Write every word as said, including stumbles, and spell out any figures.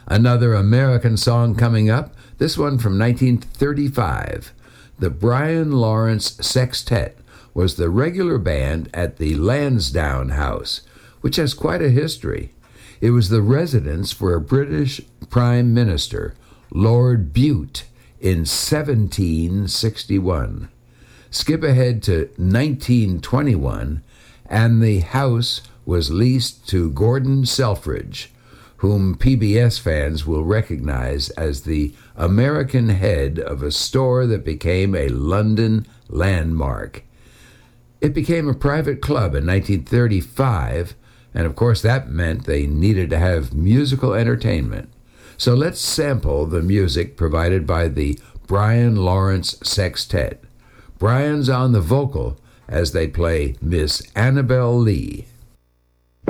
Another American song coming up, this one from nineteen thirty-five. The Brian Lawrence Sextet was the regular band at the Lansdowne House, which has quite a history. It was the residence for a British Prime Minister, Lord Bute, in seventeen sixty-one. Skip ahead to nineteen twenty-one, and the house was leased to Gordon Selfridge, whom P B S fans will recognize as the American head of a store that became a London landmark. It became a private club in nineteen thirty-five, and of course that meant they needed to have musical entertainment. So let's sample the music provided by the Brian Lawrence Sextet. Brian's on the vocal as they play Miss Annabel Lee.